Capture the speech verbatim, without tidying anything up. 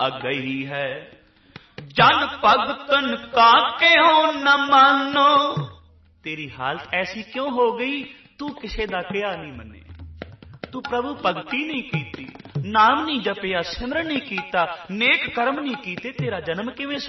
अगई है। जन भगतन का क्यों न मानो, तेरी हालत ऐसी क्यों हो गई, तू किसे दा कहा नहीं मने। तू प्रभु भगती नहीं कीती, नाम नहीं जपिया, सिमरन नहीं कीता, नेक कर्म नहीं कीते, तेरा जन्म किवें